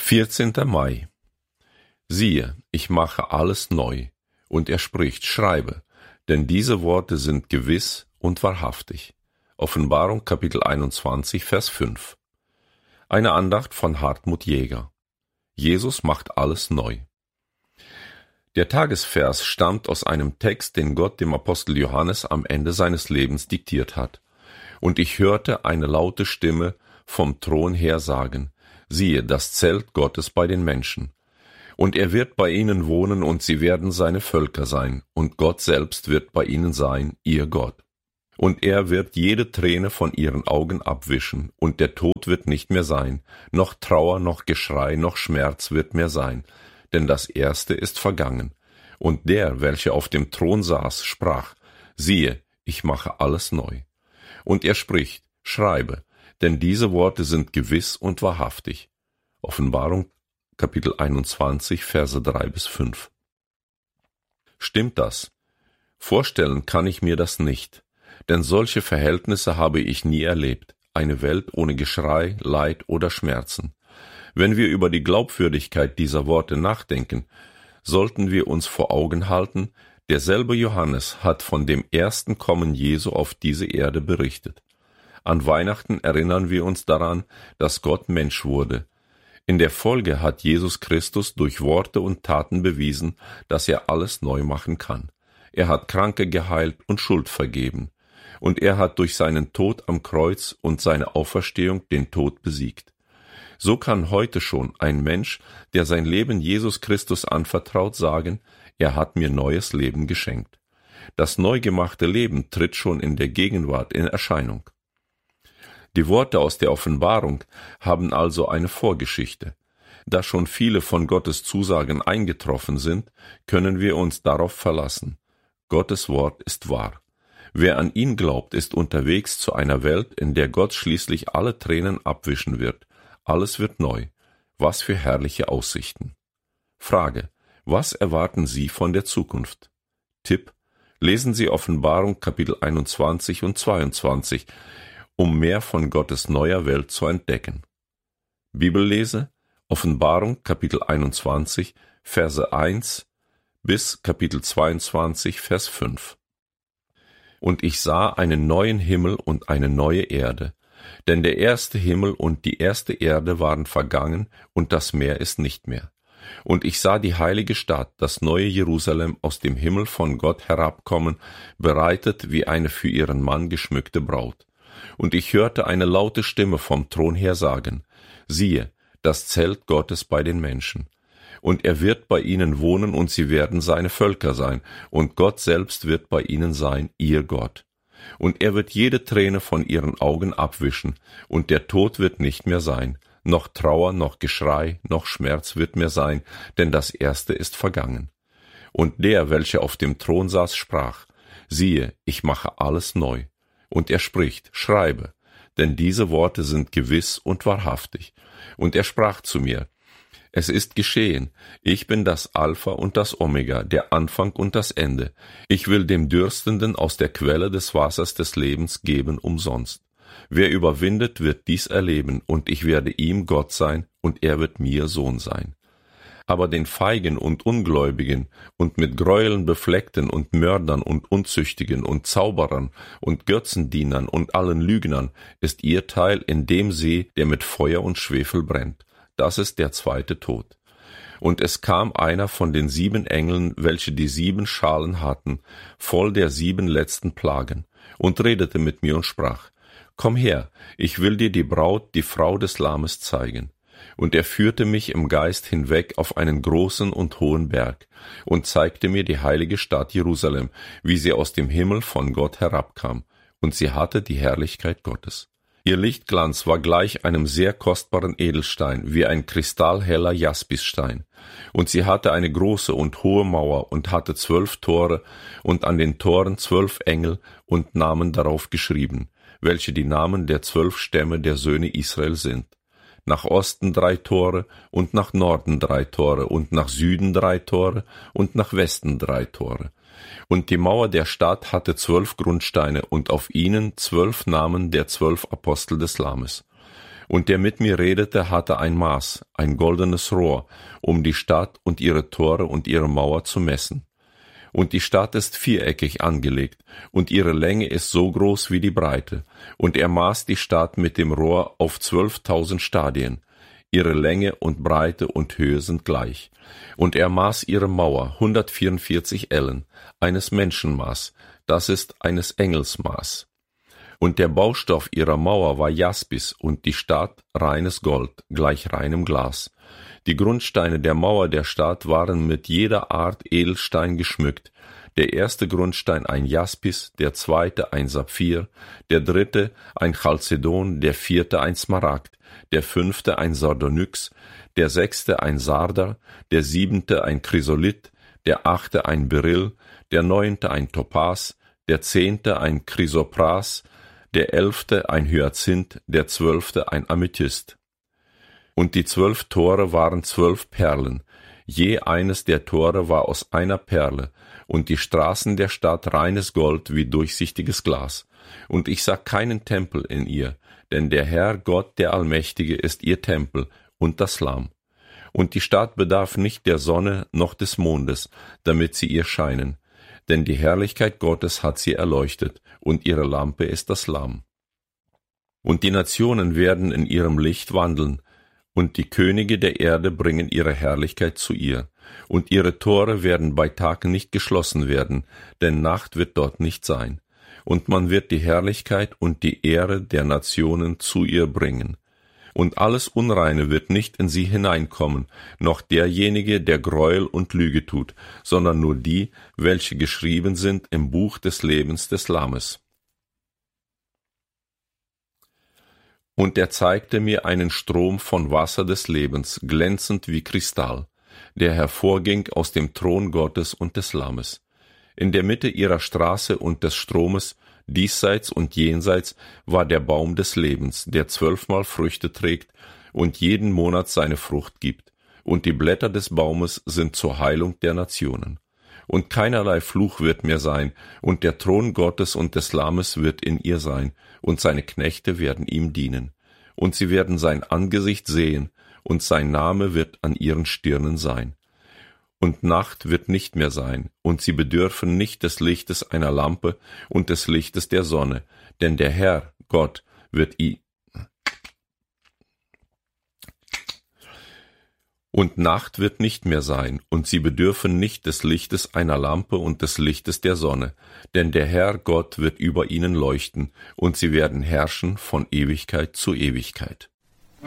14. Mai. Siehe, ich mache alles neu. Und er spricht, schreibe, denn diese Worte sind gewiss und wahrhaftig. Offenbarung Kapitel 21, Vers 5. Eine Andacht von Hartmut Jäger. Jesus macht alles neu. Der Tagesvers stammt aus einem Text, den Gott dem Apostel Johannes am Ende seines Lebens diktiert hat. Und ich hörte eine laute Stimme vom Thron her sagen, siehe, das Zelt Gottes bei den Menschen. Und er wird bei ihnen wohnen, und sie werden seine Völker sein, und Gott selbst wird bei ihnen sein, ihr Gott. Und er wird jede Träne von ihren Augen abwischen, und der Tod wird nicht mehr sein, noch Trauer, noch Geschrei, noch Schmerz wird mehr sein, denn das Erste ist vergangen. Und der, welcher auf dem Thron saß, sprach, siehe, ich mache alles neu. Und er spricht, schreibe, denn diese Worte sind gewiss und wahrhaftig. Offenbarung Kapitel 21, Verse 3-5. Stimmt das? Vorstellen kann ich mir das nicht, denn solche Verhältnisse habe ich nie erlebt, eine Welt ohne Geschrei, Leid oder Schmerzen. Wenn wir über die Glaubwürdigkeit dieser Worte nachdenken, sollten wir uns vor Augen halten, derselbe Johannes hat von dem ersten Kommen Jesu auf diese Erde berichtet. An Weihnachten erinnern wir uns daran, dass Gott Mensch wurde. In der Folge hat Jesus Christus durch Worte und Taten bewiesen, dass er alles neu machen kann. Er hat Kranke geheilt und Schuld vergeben. Und er hat durch seinen Tod am Kreuz und seine Auferstehung den Tod besiegt. So kann heute schon ein Mensch, der sein Leben Jesus Christus anvertraut, sagen, er hat mir neues Leben geschenkt. Das neu gemachte Leben tritt schon in der Gegenwart in Erscheinung. Die Worte aus der Offenbarung haben also eine Vorgeschichte. Da schon viele von Gottes Zusagen eingetroffen sind, können wir uns darauf verlassen. Gottes Wort ist wahr. Wer an ihn glaubt, ist unterwegs zu einer Welt, in der Gott schließlich alle Tränen abwischen wird. Alles wird neu. Was für herrliche Aussichten. Frage: Was erwarten Sie von der Zukunft? Tipp: Lesen Sie Offenbarung Kapitel 21 und 22, um mehr von Gottes neuer Welt zu entdecken. Bibellese: Offenbarung Kapitel 21, Verse 1 bis Kapitel 22, Vers 5. Und ich sah einen neuen Himmel und eine neue Erde, denn der erste Himmel und die erste Erde waren vergangen, und das Meer ist nicht mehr. Und ich sah die heilige Stadt, das neue Jerusalem, aus dem Himmel von Gott herabkommen, bereitet wie eine für ihren Mann geschmückte Braut. Und ich hörte eine laute Stimme vom Thron her sagen, siehe, das Zelt Gottes bei den Menschen. Und er wird bei ihnen wohnen, und sie werden seine Völker sein, und Gott selbst wird bei ihnen sein, ihr Gott. Und er wird jede Träne von ihren Augen abwischen, und der Tod wird nicht mehr sein, noch Trauer, noch Geschrei, noch Schmerz wird mehr sein, denn das Erste ist vergangen. Und der, welcher auf dem Thron saß, sprach, siehe, ich mache alles neu. Und er spricht, schreibe, denn diese Worte sind gewiss und wahrhaftig. Und er sprach zu mir, es ist geschehen, ich bin das Alpha und das Omega, der Anfang und das Ende. Ich will dem Dürstenden aus der Quelle des Wassers des Lebens geben umsonst. Wer überwindet, wird dies erleben, und ich werde ihm Gott sein, und er wird mir Sohn sein. Aber den Feigen und Ungläubigen und mit Gräueln befleckten und Mördern und Unzüchtigen und Zauberern und Götzendienern und allen Lügnern ist ihr Teil in dem See, der mit Feuer und Schwefel brennt. Das ist der zweite Tod. Und es kam einer von den 7 Engeln, welche die 7 Schalen hatten, voll der 7 letzten Plagen, und redete mit mir und sprach, komm her, ich will dir die Braut, die Frau des Lammes zeigen. Und er führte mich im Geist hinweg auf einen großen und hohen Berg und zeigte mir die heilige Stadt Jerusalem, wie sie aus dem Himmel von Gott herabkam, und sie hatte die Herrlichkeit Gottes. Ihr Lichtglanz war gleich einem sehr kostbaren Edelstein, wie ein kristallheller Jaspisstein. Und sie hatte eine große und hohe Mauer und hatte 12 Tore, und an den Toren 12 Engel und Namen darauf geschrieben, welche die Namen der 12 Stämme der Söhne Israel sind. Nach Osten 3 Tore und nach Norden 3 Tore und nach Süden 3 Tore und nach Westen 3 Tore. Und die Mauer der Stadt hatte 12 Grundsteine und auf ihnen 12 Namen der 12 Apostel des Lammes. Und der mit mir redete, hatte ein Maß, ein goldenes Rohr, um die Stadt und ihre Tore und ihre Mauer zu messen. Und die Stadt ist viereckig angelegt, und ihre Länge ist so groß wie die Breite. Und er maß die Stadt mit dem Rohr auf 12.000 Stadien. Ihre Länge und Breite und Höhe sind gleich. Und er maß ihre Mauer 144 Ellen, eines Menschenmaß, das ist eines Engelsmaß. Und der Baustoff ihrer Mauer war Jaspis und die Stadt reines Gold, gleich reinem Glas. Die Grundsteine der Mauer der Stadt waren mit jeder Art Edelstein geschmückt. Der erste Grundstein ein Jaspis, der zweite ein Saphir, der dritte ein Chalcedon, der vierte ein Smaragd, der fünfte ein Sardonyx, der sechste ein Sardar, der siebente ein Chrysolith, der achte ein Beryl, der neunte ein Topas, der zehnte ein Chrysopras, der 11. ein Hyazinth, der 12. ein Amethyst. Und die 12 Tore waren 12 Perlen, je eines der Tore war aus einer Perle, und die Straßen der Stadt reines Gold wie durchsichtiges Glas. Und ich sah keinen Tempel in ihr, denn der Herr Gott, der Allmächtige, ist ihr Tempel und das Lamm. Und die Stadt bedarf nicht der Sonne noch des Mondes, damit sie ihr scheinen, denn die Herrlichkeit Gottes hat sie erleuchtet, und ihre Lampe ist das Lamm. Und die Nationen werden in ihrem Licht wandeln, und die Könige der Erde bringen ihre Herrlichkeit zu ihr, und ihre Tore werden bei Tag nicht geschlossen werden, denn Nacht wird dort nicht sein. Und man wird die Herrlichkeit und die Ehre der Nationen zu ihr bringen. Und alles Unreine wird nicht in sie hineinkommen, noch derjenige, der Gräuel und Lüge tut, sondern nur die, welche geschrieben sind im Buch des Lebens des Lammes. Und er zeigte mir einen Strom von Wasser des Lebens, glänzend wie Kristall, der hervorging aus dem Thron Gottes und des Lammes. In der Mitte ihrer Straße und des Stromes, diesseits und jenseits, war der Baum des Lebens, der 12-mal Früchte trägt und jeden Monat seine Frucht gibt. Und die Blätter des Baumes sind zur Heilung der Nationen. Und keinerlei Fluch wird mehr sein, und der Thron Gottes und des Lammes wird in ihr sein, und seine Knechte werden ihm dienen. Und sie werden sein Angesicht sehen, und sein Name wird an ihren Stirnen sein. Und Nacht wird nicht mehr sein, und sie bedürfen nicht des Lichtes einer Lampe und des Lichtes der Sonne, denn der Herr, Gott, wird Und Nacht wird nicht mehr sein, und sie bedürfen nicht des Lichtes einer Lampe und des Lichtes der Sonne, denn der Herr Gott wird über ihnen leuchten, und sie werden herrschen von Ewigkeit zu Ewigkeit.